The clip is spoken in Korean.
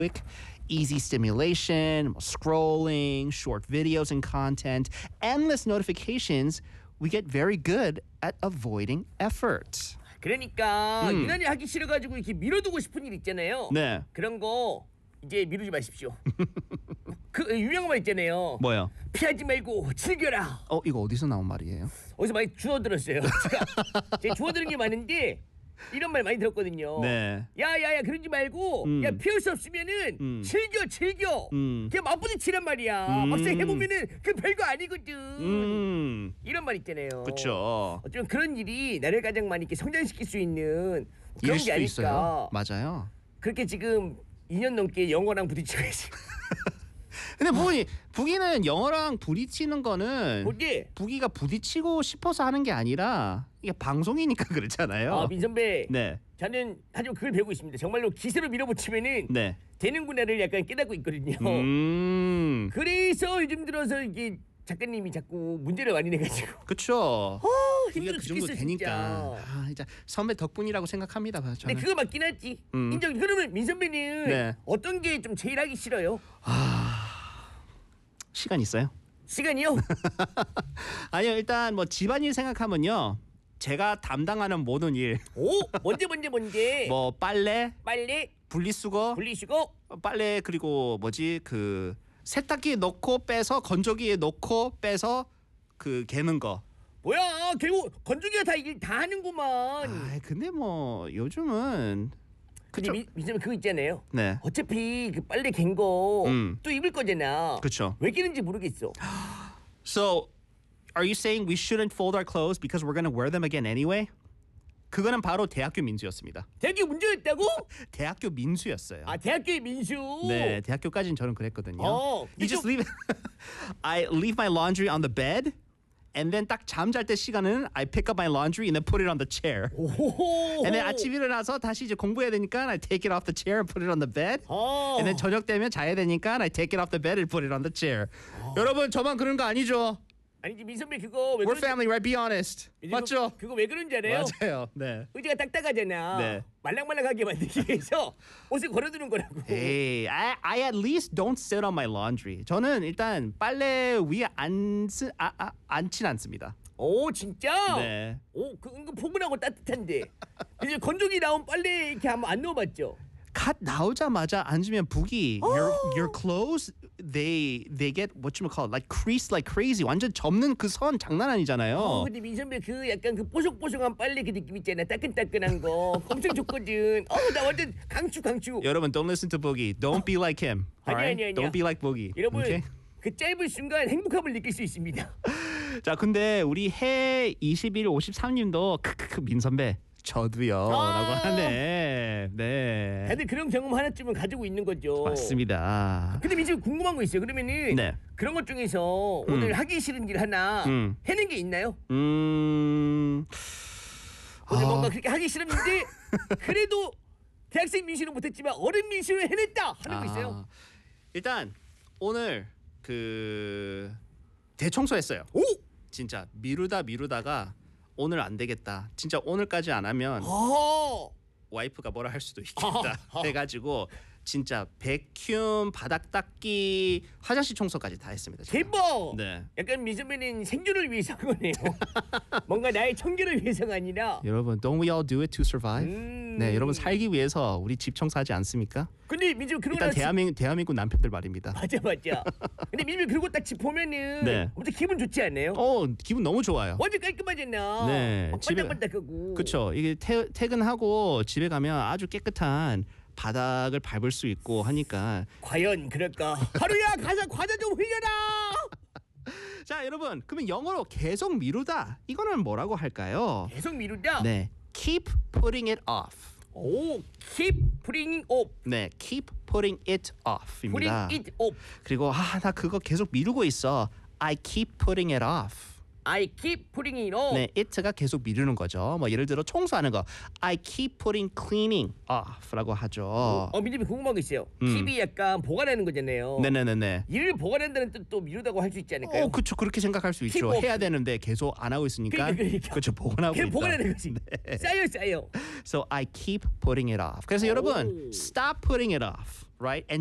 quick, easy stimulation, scrolling, short videos and content, endless notifications, we get very good at avoiding effort. 그러니까 유난히 하기 싫어가지고 이렇게 미뤄두고 싶은 일 있잖아요. 네. 그런 거 이제 미루지 마십시오. 그 유명한 말 있잖아요. 뭐요? 피하지 말고 즐겨라. 이거 어디서 나온 말이에요? 어디서 많이 주워들었어요. 제가 주워들은 게 많은데 이런 말 많이 들었거든요. 네. 야야야 그러지 말고 야 피할 수 없으면은 즐겨. 그냥 맞부딪히란 말이야. 막상 해보면은 그 별거 아니거든. 이런 말 있잖아요. 그렇죠. 어쩌면 그런 일이 나를 가장 많이 이렇게 성장시킬 수 있는 그런 이럴 게 수도 아닐까. 있어요. 맞아요. 그렇게 지금 2년 넘게 영어랑 부딪히고 있어요. 근데 부기는 영어랑 부딪히는 거는 뭐지? 부기가 부딪히고 싶어서 하는 게 아니라 이게 방송이니까 그렇잖아요. 민 선배. 네. 저는 하지만 그걸 배우고 있습니다. 정말로 기세로 밀어붙이면은 네. 되는구나를 약간 깨닫고 있거든요. 그래서 요즘 들어서 이게 작가님이 자꾸 문제를 많이 내가지고. 그쵸. 힘들어 그 정도 죽겠어 되니까. 진짜. 진짜 선배 덕분이라고 생각합니다. 저는. 근데 그거 맞긴 하지. 인정. 그러면 민 선배는 네. 어떤 게 좀 제일 하기 싫어요? 시간 있어요? 시간이요? 아니요, 일단 뭐 집안일 생각하면요. 제가 담당하는 모든 일. 오, 뭔데? 뭐 빨래, 빨래, 분리수거, 분리수거. 빨래 그리고 그 세탁기에 넣고 빼서 건조기에 넣고 빼서 그 개는 거. 뭐야? 결국 건조기가 다 일 다 하는구만. 근데 뭐 요즘은 근데 그쵸. 민 선배 그거 있잖아요. 네. 어차피 그 빨래 갠 거 또 입을 거잖아. 그쵸. 왜 끼는지 모르겠어. So, are you saying we shouldn't fold our clothes because we're going to wear them again anyway? 그거는 바로 대학교 민수였습니다. 대학교 문제였다고? 대학교 민수였어요. 대학교의 민수. 네, 대학교까지는 저는 그랬거든요. 근데 You just leave I leave my laundry on the bed and then 딱 잠잘 때 시간은 I pick up my laundry and then put it on the chair. 오호호. And then 아침 일어나서 다시 이제 공부해야 되니까 I take it off the chair and put it on the bed. And then 저녁 되면 자야 되니까 I take it off the bed and put it on the chair. 여러분 저만 그런 거 아니죠? 아니지 민 선배 그거 왜 We're 그런지 family, right? Be honest. 맞죠? 그거 왜 그런지 알아요? 맞아요. 네. 의지가 딱딱하잖아. 네. 말랑말랑하게 만들기 위해서 옷을 걸어두는 거라고. Hey, I at least don't sit on my laundry. 저는 일단 빨래 위에 앉진 않습니다. 오 진짜? 네. 오 그 은근 포근하고 따뜻한데. 이제 건조기 나온 빨래 이렇게 한번 안 넣어봤죠? 갓 나오자마자 앉으면 북이 your clothes they get whatchamacallit like creased like crazy. 완전 접는 그 선 장난 아니잖아요. 근데 민 선배 그 약간 그 뽀송뽀송한 빨래 그 느낌 있잖아. 따끈따끈한 거 엄청 좋거든. 나 완전 강추. 여러분 don't listen to Boogie. Don't be like him. Alright? 아니야. Don't be like Boogie. 여러분 Okay? 그 짧은 순간 행복함을 느낄 수 있습니다. 자, 근데 우리 해 2153님도 크크크 민 선배 저도요 라고 하네. 네. 다들 그런 경험 하나쯤은 가지고 있는 거죠. 맞습니다. 근데 민지 궁금한 거 있어요. 그러면은 네. 그런 것 중에서 오늘 하기 싫은 일 하나 해낸 게 있나요? 오늘 뭔가 그렇게 하기 싫었는데 그래도 대학생 민수는 못했지만 어른 민수는 해냈다 하는 거 있어요? 일단 오늘 그 대청소했어요. 오! 진짜 미루다가 오늘 안 되겠다. 진짜 오늘까지 안 하면 와이프가 뭐라 할 수도 있겠다 해가지고 진짜 백큐, 바닥 닦기, 화장실 청소까지 다 했습니다. 제가. 대박! 네. 약간 민수는 생존을 위해서 한 거네요. 뭔가 나의 청결을 위해서가 아니라. 여러분, don't we all do it to survive? 네, 여러분 살기 위해서 우리 집 청소하지 않습니까? 근데 민수 그러고 일단 대한민국 남편들 말입니다. 맞아. 근데 민수 그러고 딱 집 보면은 네. 엄청 기분 좋지 않아요? 기분 너무 좋아요. 완전 깔끔하잖아. 네, 집에 반짝반짝하고. 그렇죠. 이게 퇴근하고 집에 가면 아주 깨끗한 바닥을 밟을 수 있고 하니까. 과연 그럴까? 하루야 가서 과자 좀 흘려라. 자, 여러분, 그러면 영어로 계속 미루다 이거는 뭐라고 할까요? 계속 미루다. 네, keep putting it off. 오, keep putting off. 네, keep putting it off입니다. putting it off. 그리고 나 그거 계속 미루고 있어. I keep putting it off. I keep putting it off. 네, it가 계속 미루는 거죠. 뭐 예를 들어 청소하는 거, I keep putting cleaning off라고 하죠. 민님이 궁금한 거 있어요. keep이 약간 보관하는 거잖아요. 네네네네. 일을 보관한다는 뜻도 미루다고 할 수 있지 않을까요? 그렇죠. 그렇게 생각할 수 있죠. keep 해야 되는데 계속 안 하고 있으니까. 그러니까. 그렇죠. 보관하고 그냥 있다. 보관하는 거지. 쌓여. So I keep putting it off. 그래서 여러분, stop putting it off. right?